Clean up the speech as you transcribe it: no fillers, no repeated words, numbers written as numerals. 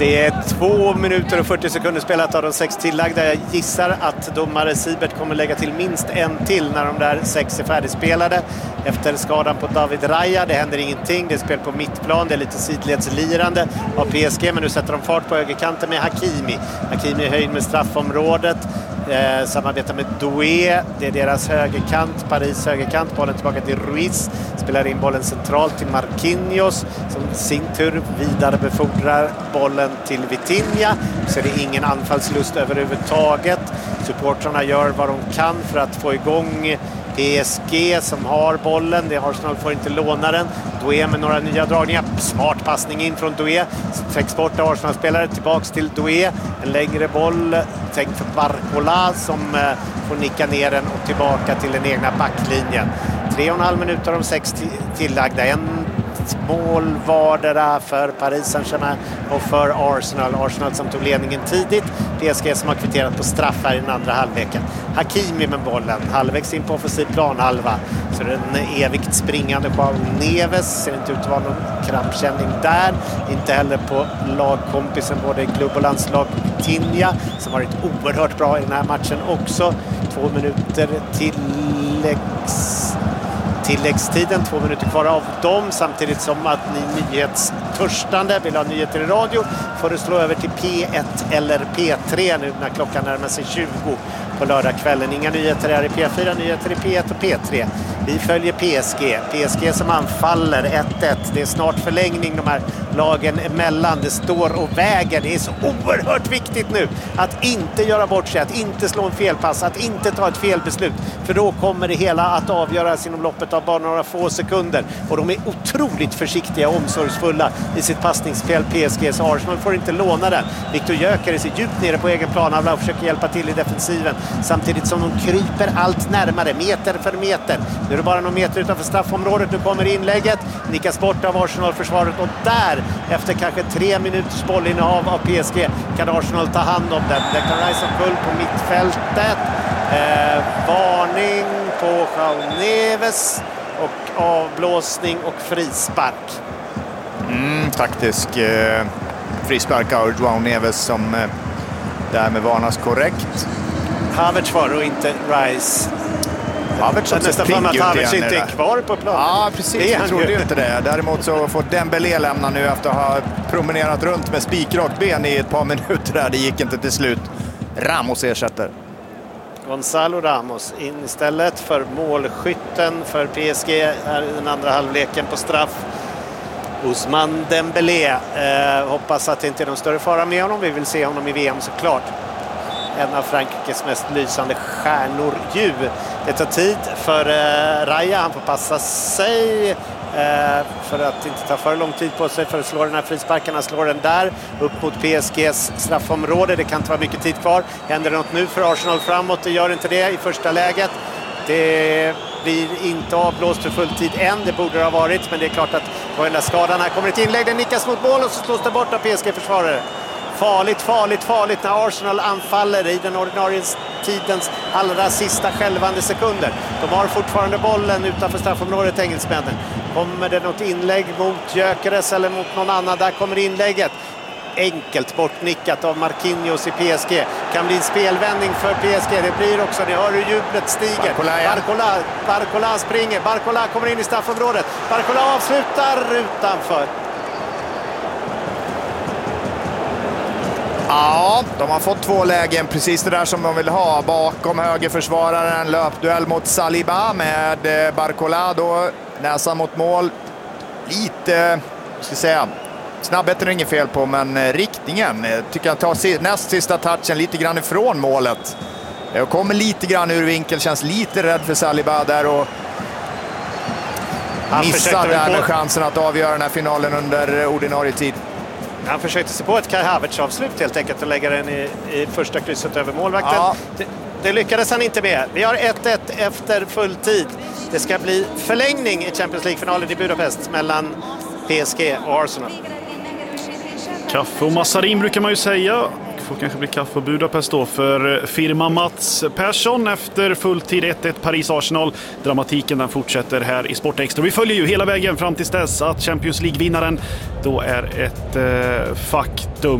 Det är 2 minuter och 40 sekunder spelat av de 6 tillagda. Jag gissar att domare Sibert kommer lägga till minst en till när de där 6 är färdigspelade. Efter skadan på David Raya. Det händer ingenting. Det är spel på mittplan. Det är lite sidledslirande av PSG. Men nu sätter de fart på högerkanten med Hakimi. Hakimi är höjd med straffområdet. Samarbetar med Doué. Det är deras högerkant, Paris högerkant. Bollen tillbaka till Ruiz. Spelar in bollen centralt till Marquinhos, som sin tur vidare befordrar bollen till Vitinha. Så är det ingen anfallslust överhuvudtaget. Supportrarna gör vad de kan för att få igång PSG som har bollen. Arsenal får inte låna den. Doué med några nya dragningar. Smart passning in från Doué. Täcks bort av Arsenal-spelare. Tillbaks till Doué. En längre boll tänkt för Barcola som får nicka ner den och tillbaka till den egna backlinjen. 3,5 minuter om 6 tillagda. En mål vardera för Paris Saint-Germain och för Arsenal. Arsenal som tog ledningen tidigt. PSG som har kvitterat på straffar i den andra halvleken. Hakimi med bollen. Halvvägs in på offensiv planhalva. Så det är en evigt springande João Neves. Ser inte ut att vara någon krampkänning där. Inte heller på lagkompisen både klubb och landslag Vitinha som varit oerhört bra i den här matchen också. 2 minuter tilläggstiden, 2 minuter kvar av dem, samtidigt som att ni nyhetstörstande vill ha nyheter i radio får slå över till P1 eller P3 nu när klockan närmar sig 20 på lördagskvällen. Inga nyheter här i P4, nyheter i P1 och P3. Vi följer PSG som anfaller 1-1. Det är snart förlängning de här lagen emellan. Det står och väger. Det är så oerhört viktigt nu att inte göra bort sig, att inte slå en felpass, att inte ta ett felbeslut. För då kommer det hela att avgöras inom loppet av bara några få sekunder. Och de är otroligt försiktiga och omsorgsfulla i sitt passningsspel PSG. Så Arsenal får inte låna den. Viktor Gyökeres är djupt nere på egen planhalva och försöker hjälpa till i defensiven. Samtidigt som de kryper allt närmare, meter för meter. Nu är det bara någon meter utanför straffområdet. Nu kommer inlägget. Nickas bort av Arsenal-försvaret. Och där, efter kanske 3 minuters bollinnehav av PSG, kan Arsenal ta hand om den. Declan Rice och Kull på mittfältet. Varning på João Neves. Och avblåsning och frispark. Taktisk frispark av João Neves som därmed varnas korrekt. Havertz var och inte Rice. Havertz nästan för att Havertz inte är kvar på planen. Ja, precis. Jag trodde ju inte det. Däremot så får Dembélé lämna nu efter att ha promenerat runt med spikrakt ben i ett par minuter där. Det gick inte till slut. Ramos ersätter. Gonzalo Ramos in istället för målskytten för PSG här i den andra halvleken på straff. Ousmane Dembélé. Hoppas att det inte är någon större fara med honom. Vi vill se honom i VM såklart. En av Frankrikes mest lysande stjärnor ju. Det tar tid för Raya. Han får passa sig för att inte ta för lång tid på sig för att slå den här frisparken. Han slår den där upp mot PSGs straffområde. Det kan inte vara mycket tid kvar. Händer det något nu för Arsenal framåt? Det gör inte det i första läget. Det blir inte avblåst för fulltid än. Det borde det ha varit, men det är klart att på den där skadan här kommer ett inlägg. Den nickas mot mål och så slås det bort av PSG-försvarare. Farligt när Arsenal anfaller i den ordinarie tidens allra sista skälvande sekunder. De har fortfarande bollen utanför straffområdet, engelsmännen. Kommer det något inlägg mot Gyökeres eller mot någon annan? Där kommer inlägget. Enkelt bortnickat av Marquinhos i PSG. Kan bli en spelvändning för PSG. Det blir också, ni hör hur jublet stiger. Barcola springer. Barcola kommer in i straffområdet. Barcola avslutar utanför. Ja, de har fått 2 lägen, precis det där som de vill ha. Bakom högerförsvararen, löpduell mot Saliba med Barcola då, näsan mot mål. Lite, ska säga, snabbheten är inget fel på, men riktningen tycker jag tar näst sista touchen lite grann ifrån målet. Jag kommer lite grann ur vinkel, känns lite rädd för Saliba där och missar där chansen att avgöra den här finalen under ordinarie tid. Han försökte se på ett Kai Havertz-avslut helt enkelt och lägga den i första krysset över målvakten. Ja. Det lyckades han inte med. Vi har 1-1 efter full tid. Det ska bli förlängning i Champions League-finalen i Budapest mellan PSG och Arsenal. Kaffe och massarin brukar man ju säga. Det får kanske bli kaffe och Budapest då för firma Mats Persson efter fulltid 1-1 Paris-Arsenal. Dramatiken den fortsätter här i Sport Extra. Vi följer ju hela vägen fram tills dess att Champions League-vinnaren då är ett faktum.